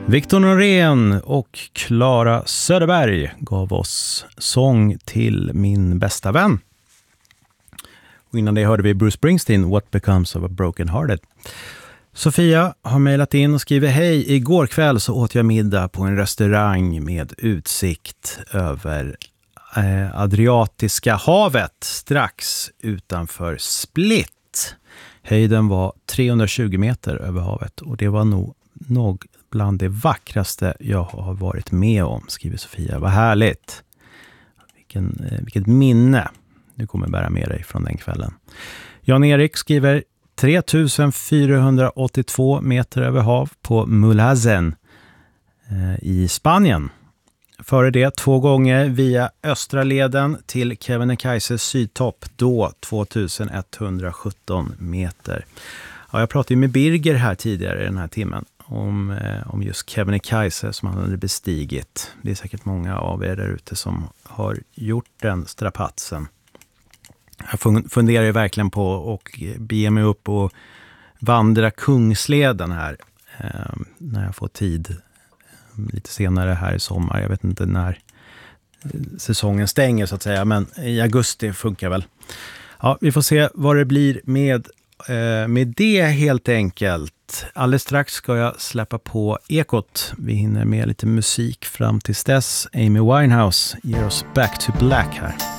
Victor Norén och Clara Söderberg gav oss sång till min bästa vän. Och innan det hörde vi Bruce Springsteen, What Becomes of a Broken Hearted. Sofia har mejlat in och skriver: hej, igår kväll så åt jag middag på en restaurang med utsikt över Adriatiska havet strax utanför Split. Höjden var 320 meter över havet och det var nog bland det vackraste jag har varit med om, skriver Sofia. Vad härligt. Vilket minne du kommer bära med dig från den kvällen. Jan-Erik skriver 3482 meter över hav på Mulhazen i Spanien. Före det 2 gånger via östra leden till Kebnekaises sydtopp, då 2117 meter. Ja, jag pratade ju med Birger här tidigare i den här timmen om just Kebnekaise som han hade bestigit. Det är säkert många av er där ute som har gjort den strapatsen. Jag funderar ju verkligen på att bege mig upp och vandra Kungsleden här när jag får tid lite senare här i sommar. Jag vet inte när säsongen stänger så att säga, men i augusti funkar väl. Ja, vi får se vad det blir med det helt enkelt. Alldeles strax ska jag släppa på Ekot. Vi hinner med lite musik fram tills dess. Amy Winehouse ger oss Back to Black här.